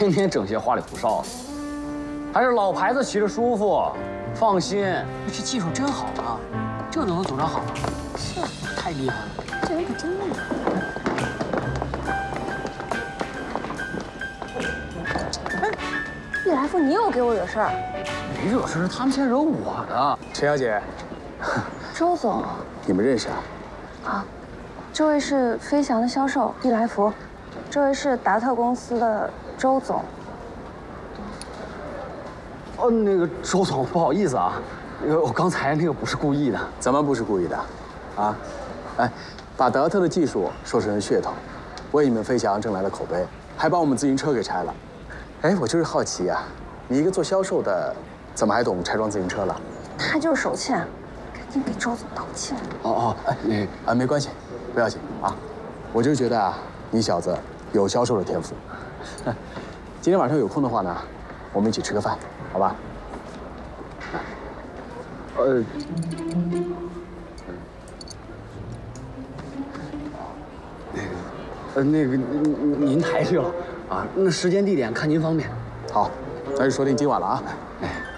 天天整些花里胡哨的，还是老牌子骑着舒服，放心。 这技术真好啊，这都能组装好， 是， 太厉害了。 这人可真厉害。易来福，你又给我惹事儿？ 没惹事，是他们先惹我的。 陈小姐， 周总。 你们认识啊？ 啊，这位是飞翔的销售易来福，这位是达特公司的周总。 哦，那个周总，不好意思啊，我刚才那个不是故意的。 怎么不是故意的？啊？哎，把德特的技术说成了噱头，为你们飞翔挣来了口碑，还把我们自行车给拆了。哎，我就是好奇呀，你一个做销售的，怎么还懂拆装自行车了？ 他就是手欠，赶紧给周总道歉。 哦，哎， 没关系，不要紧啊。我就觉得啊，你小子有销售的天赋。今天晚上有空的话呢，我们一起吃个饭，好吧？ 那个您抬去了啊？那时间地点看您方便。 好，那就说定今晚了啊。 哎。